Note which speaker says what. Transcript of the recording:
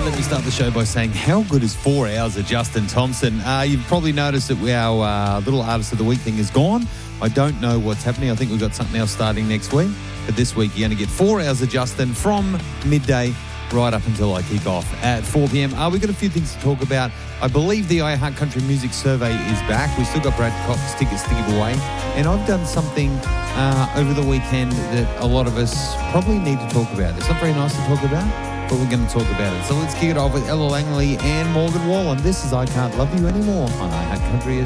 Speaker 1: let me start the show by saying how good is 4 hours of Justin Thompson? You've probably noticed that our little Artist of the Week thing is gone. I don't know what's happening. I think we've got something else starting next week. But this week you're going to get 4 hours of Justin from midday right up until I kick off at 4 p.m. We've got a few things to talk about. I believe the iHeart Country Music Survey is back. We've still got Brad Cox tickets to give away. And I've done something over the weekend that a lot of us probably need to talk about. It's not very nice to talk about, but we're going to talk about it. So let's kick it off with Ella Langley and Morgan Wallen. This is I Can't Love You Anymore on iHeart Country.